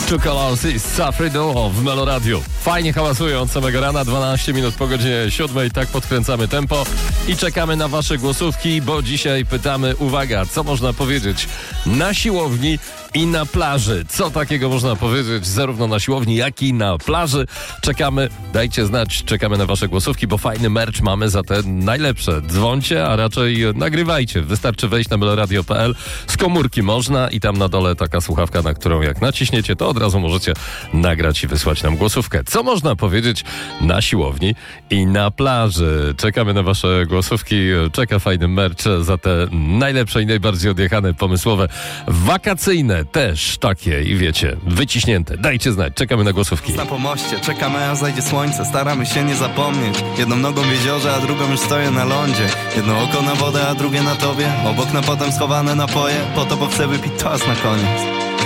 Two Colors i Safri Duo w Meloradiu. Fajnie hałasują od samego rana, 12 minut po godzinie 7, tak podkręcamy tempo i czekamy na wasze głosówki, bo dzisiaj pytamy, uwaga, co można powiedzieć na siłowni i na plaży. Co takiego można powiedzieć zarówno na siłowni, jak i na plaży? Czekamy, dajcie znać, czekamy na wasze głosówki, bo fajny merch mamy za te najlepsze. Dzwońcie, a raczej nagrywajcie. Wystarczy wejść na meloradio.pl, z komórki można i tam na dole taka słuchawka, na którą jak naciśniecie, to od razu możecie nagrać i wysłać nam głosówkę. Co można powiedzieć na siłowni i na plaży? Czekamy na wasze głosówki, czeka fajny merch za te najlepsze i najbardziej odjechane, pomysłowe, wakacyjne też takie i wiecie, wyciśnięte. Dajcie znać, czekamy na głosówki. Na pomoście, czekamy aż zajdzie słońce, staramy się nie zapomnieć. Jedną nogą w jeziorze, a drugą już stoję na lądzie. Jedno oko na wodę, a drugie na tobie. Obok na potem schowane napoje, po to bo chcę wypić toast na koniec.